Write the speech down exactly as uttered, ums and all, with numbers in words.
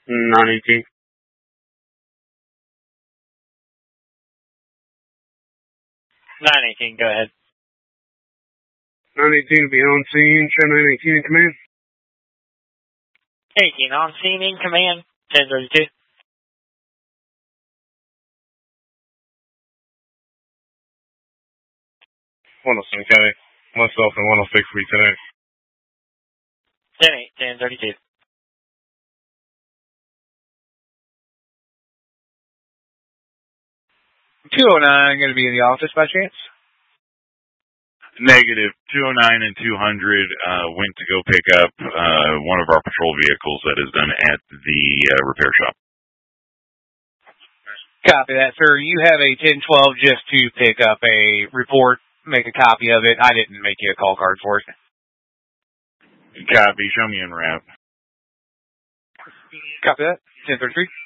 nine eighteen. nine eighteen, go ahead. nine eighteen will be on scene. Show nine eighteen in command. eighteen on scene in command. ten thirty-two. one oh seven County. Myself and one oh six week today. ten eight, ten thirty-two. two oh nine going to be in the office by chance? Negative. two oh nine and two hundred uh, went to go pick up uh, one of our patrol vehicles that is done at the uh, repair shop. Copy that, sir. You have a ten twelve just to pick up a report, make a copy of it. I didn't make you a call card for it. Copy. Show me in route. Copy that. ten thirty-three.